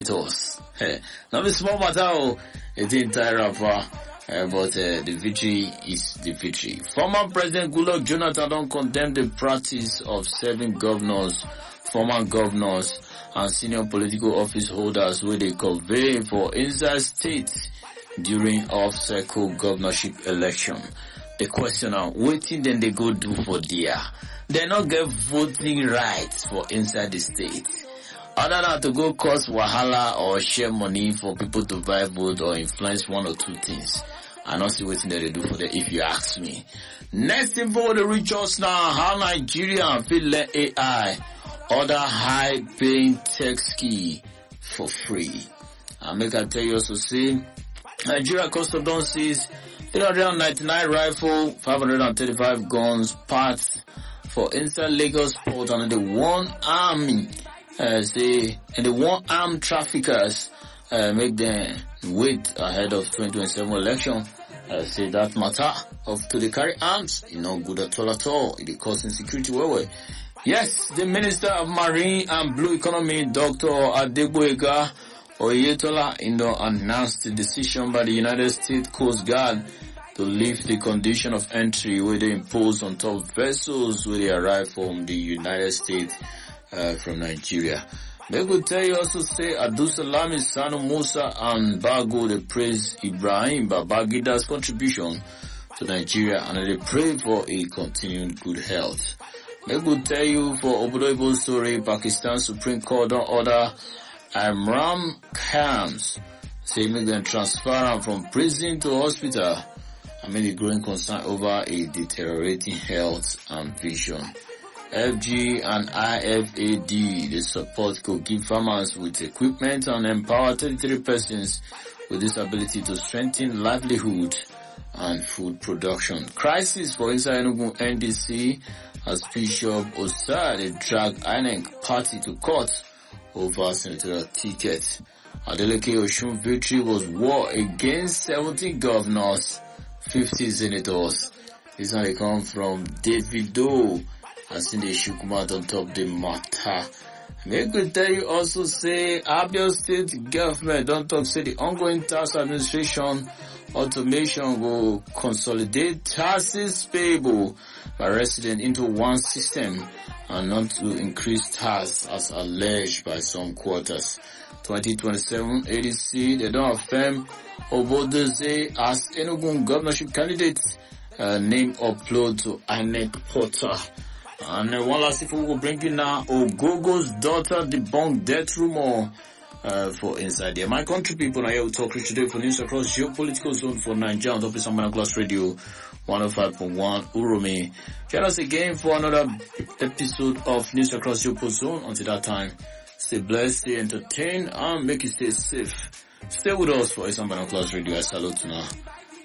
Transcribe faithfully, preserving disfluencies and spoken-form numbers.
us. Now the small matter, it's the entire rapper, uh, but uh, the victory is the victory. Former President Goodluck Jonathan don't condemn the practice of serving governors, former governors, and senior political office holders where they convey for inside states during off-cycle governorship election. The question now, what thing then they go do for there? They not get voting rights for inside the state. Other than to go cause wahala or share money for people to buy vote or influence one or two things. I don't see what they do for them if you ask me. Next info to reach us now, how Nigeria feel let A I other high paying tech ski for free. I make I tell you also see Nigeria Custom don seize three hundred ninety-nine rifle, five hundred thirty-five guns, parts for inside Lagos port and the one army. Uh, say, and the one-armed traffickers uh, make them wait ahead of twenty twenty-seven election. Uh, say that matter of to the carry arms, you know, good at all at all. It cause insecurity well, well. Yes, the Minister of Marine and Blue Economy, Doctor Adegboyega Oyetola, you know, announced the decision by the United States Coast Guard to lift the condition of entry where they impose on top vessels where they arrive from the United States. Uh, from Nigeria. They could tell you also say Abdulsalami Sanu Musa and Bago they praise Ibrahim Babagida's contribution to Nigeria and they pray for a continued good health. They could tell you for Obodoibo story, Pakistan Supreme Court don't order Imran Khan's say make them transfer from prison to hospital. I mean the growing concern over a deteriorating health and vision. F G and I F A D, the support could give farmers with equipment and empower thirty-three persons with this ability to strengthen livelihood and food production. Crisis for inside Enugu N D C as Bishop Osade dragged I N E C party to court over senatorial ticket. Adeleke Oshun victory was war against seventy governors, fifty senators. This one they come from Davido. I seen the Shukumat on top the matter. May could tell you also say Abia State government don't talk say the ongoing tax administration automation will consolidate taxes payable by residents into one system and not to increase tax as alleged by some quarters. twenty twenty-seven A D C they don't affirm Obodoze as Enugu governorship candidate uh, name upload to I N E C portal. And uh, one last thing we will bring you now, Ogogo's daughter debunked death rumor uh, for inside there. My country people, I here we talk today for news across geopolitical zone for Nigeria on top of Sambana Glass Radio one oh five point one Urumi. Join us again for another episode of news across geopolitical zone. Until that time, stay blessed, stay entertained, and make you stay safe. Stay with us for Sambana Glass Radio. I salute you now.